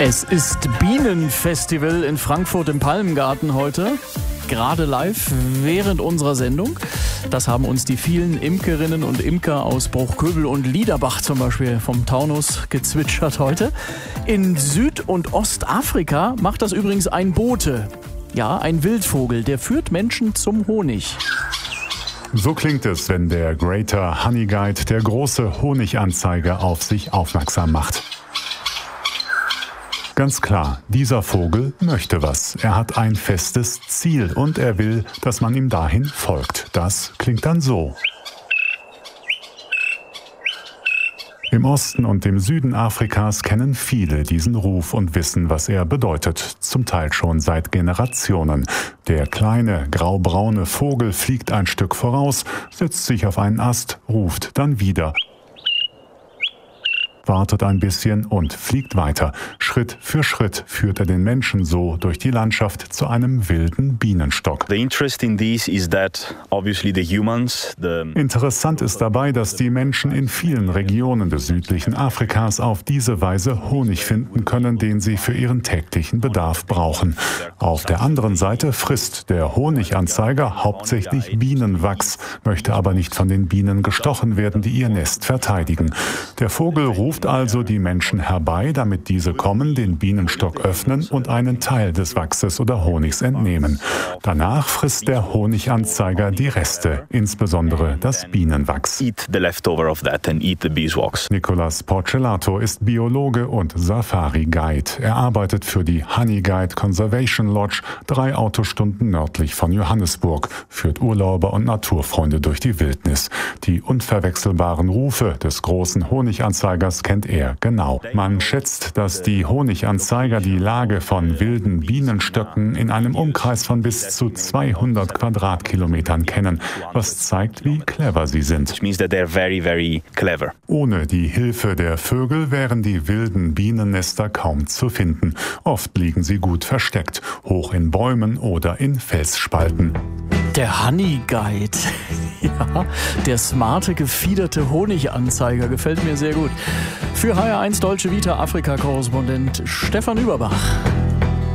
Es ist Bienenfestival in Frankfurt im Palmengarten heute. Gerade live während unserer Sendung. Das haben uns die vielen Imkerinnen und Imker aus Bruchköbel und Liederbach zum Beispiel vom Taunus gezwitschert heute. In Süd- und Ostafrika macht das übrigens ein Bote. Ja, ein Wildvogel, der führt Menschen zum Honig. So klingt es, wenn der Greater Honey Guide, der große Honiganzeiger, auf sich aufmerksam macht. Ganz klar, dieser Vogel möchte was. Er hat ein festes Ziel und er will, dass man ihm dahin folgt. Das klingt dann so. Im Osten und im Süden Afrikas kennen viele diesen Ruf und wissen, was er bedeutet. Zum Teil schon seit Generationen. Der kleine, graubraune Vogel fliegt ein Stück voraus, setzt sich auf einen Ast, ruft dann wieder, wartet ein bisschen und fliegt weiter. Schritt für Schritt führt er den Menschen so durch die Landschaft zu einem wilden Bienenstock. Interessant ist dabei, dass die Menschen in vielen Regionen des südlichen Afrikas auf diese Weise Honig finden können, den sie für ihren täglichen Bedarf brauchen. Auf der anderen Seite frisst der Honiganzeiger hauptsächlich Bienenwachs, möchte aber nicht von den Bienen gestochen werden, die ihr Nest verteidigen. Der Vogel ruft also die Menschen herbei, damit diese kommen, den Bienenstock öffnen und einen Teil des Wachses oder Honigs entnehmen. Danach frisst der Honiganzeiger die Reste, insbesondere das Bienenwachs. Nicolas Porcelato ist Biologe und Safari-Guide. Er arbeitet für die Honey Guide Conservation Lodge, 3 Autostunden nördlich von Johannesburg, führt Urlauber und Naturfreunde durch die Wildnis. Die unverwechselbaren Rufe des großen Honiganzeigers kennt er genau. Man schätzt, dass die Honiganzeiger die Lage von wilden Bienenstöcken in einem Umkreis von bis zu 200 Quadratkilometern kennen, was zeigt, wie clever sie sind. Ohne die Hilfe der Vögel wären die wilden Bienennester kaum zu finden. Oft liegen sie gut versteckt, hoch in Bäumen oder in Felsspalten. Der Honey Guide. Ja, der smarte, gefiederte Honiganzeiger gefällt mir sehr gut. Für HR1 Deutsche Vita Afrika-Korrespondent Stefan Überbach.